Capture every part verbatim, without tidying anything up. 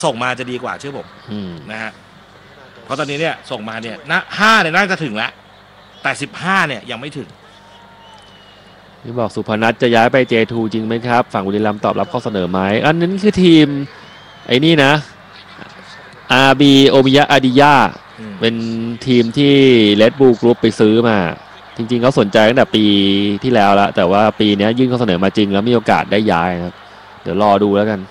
ส่งมาจะดีกว่าเชื่อผมนะฮะเพราะตอนนี้เนี่ยส่งมาเนี่ยนะห้าเนี่ยน่าจะถึงแล้วแต่สิบห้าเนี่ยยังไม่ถึงนี่บอกสุพนัทจะย้ายไป เจ ทู จริงไหมครับฝั่งบุรีรัมย์ตอบรับข้อเสนอไหมอันนั้นคือทีมไอ้นี่นะ อาร์ บี โอมิยะอาดิยาเป็นทีมที่ Red Bull Group ไปซื้อมาจริงๆเขาสนใจตั้งแต่ปีที่แล้วแล้วแต่ว่าปีนี้ยื่นข้อเสนอมาจริงแล้วมีโอกาสได้ย้ายครับเดี๋ยวรอดูแล้วกัน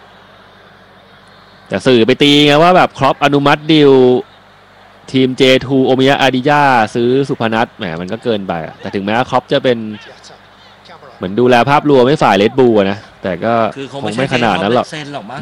แต่สื่อไปตีไงว่าแบบครอปอนุมัติดีลทีม เจ ทู โอมิยะอาดิยาซื้อสุพนัทแหมมันก็เกินไปแต่ถึงแม้ว่าครอปจะเป็นเหมือนดูแลภาพรวมไม่ฝ่าย Red Bull นะแต่ก็คงไม่ขนาดนั้นหรอก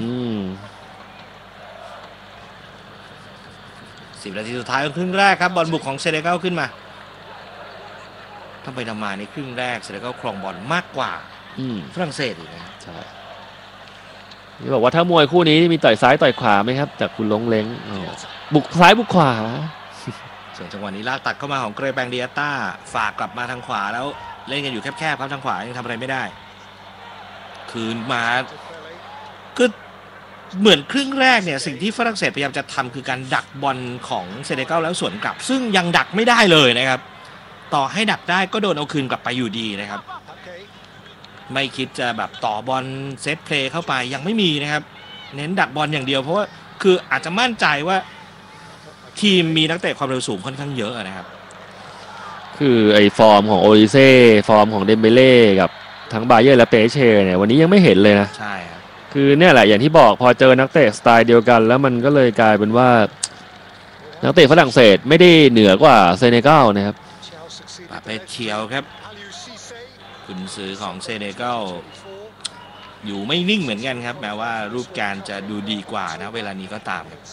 สิบนาทีสุดท้ายของครึ่งแรกครับบอลบุกของเซเนกัลขึ้นมาทำไปทำมาในครึ่งแรกเซเนกัลครองบอลมากกว่าฝรั่งเศสอีกนะใช่นี่บอกว่าถ้ามวยคู่นี้มีต่อยซ้ายต่อยขวาไหมครับจากคุณลงเล้งบุกซ้ายบุกขวาส่วนจังหวะนี้ลากตัดเข้ามาของเกรแบงเดียต้าฝากกลับมาทางขวาแล้วเล่นกันอยู่แคบๆครับทางขวายังทำอะไรไม่ได้คืนมาก็เหมือนครึ่งแรกเนี่ยสิ่งที่ฝรั่งเศสพยายามจะทำคือการดักบอลของเซเนกัลแล้วสวนกลับซึ่งยังดักไม่ได้เลยนะครับต่อให้ดักได้ก็โดนเอาคืนกลับไปอยู่ดีนะครับไม่คิดจะแบบต่อบอลเซตเพลย์เข้าไปยังไม่มีนะครับเน้นดักบอลอย่างเดียวเพราะว่าคืออาจจะมั่นใจว่าทีมมีนักเตะความเร็วสูงค่อนข้างเยอะนะครับคือไอ้ฟอร์มของโอลิเซ่ฟอร์มของเดมเบเล่กับทั้งบาเยอร์และเปเช่เนี่ยวันนี้ยังไม่เห็นเลยนะใช่ครับคือเนี่ยแหละอย่างที่บอกพอเจอนักเตะสไตล์เดียวกันแล้วมันก็เลยกลายเป็นว่านักเตะฝรั่งเศสไม่ได้เหนือกว่าเซเนกัลนะครับปาเปเชียวครับกุนซือของเซเนกัลอยู่ไม่นิ่งเหมือนกันครับแม้ว่ารูปการจะดูดีกว่านะเวลานี้ก็ตามครับ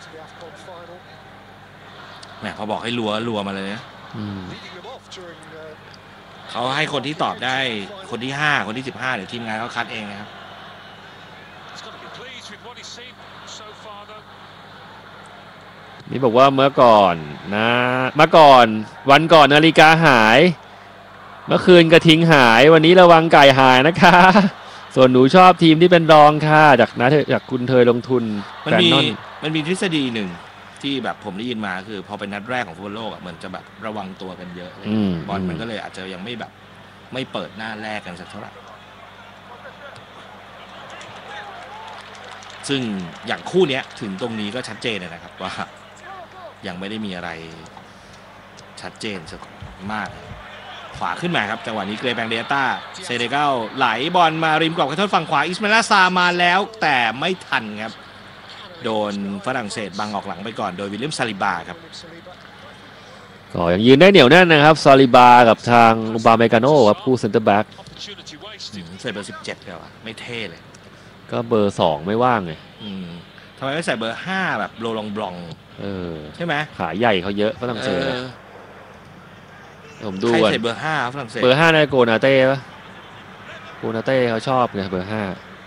แหมพอบอกให้รัวรัวมาเลยนะเขาให้คนที่ตอบได้คนที่ห้าคนที่สิบห้าเดี๋ยวทีมงานเขาคัดเองนะครับนี่บอกว่าเมื่อก่อนนะเมื่อก่อนวันก่อนนาฬิกาหายเมื่อคืนกระทิงหายวันนี้ระวังไก่หายนะคะส่วนหนูชอบทีมที่เป็นรองค่ะจากนะจากคุณเธอลงทุนมันมีมันมีทฤษฎีหนึ่งที่แบบผมได้ยินมาคือพอเป็นนัดแรกของฟุตบอลโลกอ่ะเหมือนจะแบบระวังตัวกันเยอะบอลมันก็เลยอาจจะยังไม่แบบไม่เปิดหน้าแรกกันสักเท่าไหร่ซึ่งอย่างคู่นี้ถึงตรงนี้ก็ชัดเจนนะครับว่ายังไม่ได้มีอะไรชัดเจนสักมากขวาขึ้นมาครับจังหวะนี้เกรแบงเดียต้าเซเนกัลไหลบอลมาริมกรอบขอโทษฝั่งขวาอิสมาลาซามาแล้วแต่ไม่ทันครับโดนฝรั่งเศสบังออกหลังไปก่อนโดยวิลเลียมซาลิบาครับก็ยังยืนได้เหนียวแน่นนะครับซาลิบากับทางอุบาเมกาโน่ครับคู่เซ็นเตอร์แบ็กใส่เบอร์สิบเจ็ดแล้วอะไม่เท่เลยก็เบอร์สองไม่ว่างไงทำไมไม่ใส่เบอร์ห้าแบบโรลองบลองเออใช่ไหมขาใหญ่เขาเยอะฝรั่งเศสผมดูใครใส่เบอร์ห้าฝรั่งเศสเบอร์ห้าในโกนาเต้ปะโกนาเต้เขาชอบไงเบอร์ห้า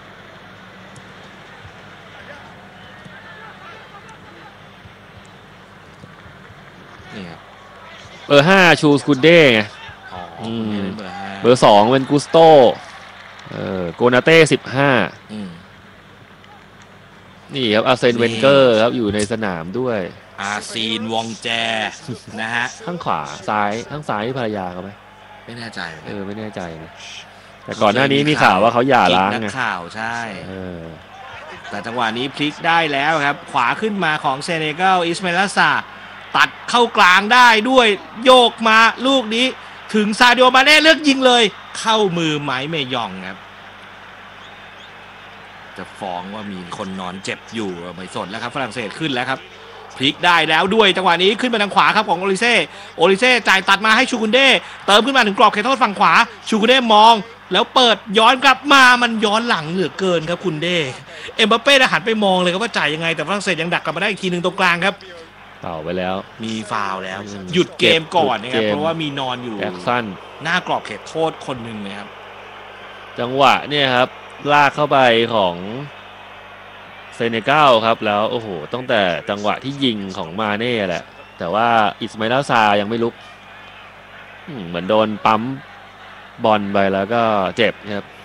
นี่ครับเบอร์ห้าชูสกุนเด้ไงเบอร์สองเป็นกุสโตเออโกนาเต้สิบห้านี่ครับอาร์เซนเวนเกอร์ครับอยู่ในสนามด้วยอาซีนวองแจนะฮะข้างขวาซ้ายข้างซ้ายภรรยาเขาไหมไม่แน่ใจเออไม่แน่ใจนะแต่ก่อนหน้านี้มีข่าวว่าเขาหย่าร้างไงข่าวใช่แต่จังหวะนี้พลิกได้แล้วครับขวาขึ้นมาของเซเนกัลอิสมาลาซาตัดเข้ากลางได้ด้วยโยกมาลูกนี้ถึงซาดิโอมาเน่เลือกยิงเลยเข้ามือไม้เมยองครับจะฟ้องว่ามีคนนอนเจ็บอยู่ไม่สนแล้วครับฝรั่งเศสขึ้นแล้วครับพลิกได้แล้วด้วยจังหวะนี้ขึ้นมาทางขวาครับของโอลิเซ่โอลิเซ่จ่ายตัดมาให้ชูกุนเด้เติมขึ้นมาถึงกรอบเขตโทษฝั่งขวาชูกุนเด้มองแล้วเปิดย้อนกลับมามันย้อนหลังเหลือเกินครับคุณเด้เอ็มบัปเป้หันไปมองเลยครับว่าจ่ายยังไงแต่ฝรั่งเศสยังดักกลับมาได้อีกทีหนึ่งตรงกลางครับเป่าไปแล้วมีฟาวล์แล้วหยุดเกมก่อนนะครับเพราะว่ามีนอนอยู่หน้ากรอบเขตโทษคนหนึ่งเลยครับจังหวะเนี่ยครับลากเข้าไปของเซเนกัลครับแล้วโอ้โหตั้งแต่จังหวะที่ยิงของมาเน่แหละแต่ว่าอิสมาอิลซายังไม่ลุกเหมือนโดนปั๊มบอลไปแล้วก็เจ็บครับ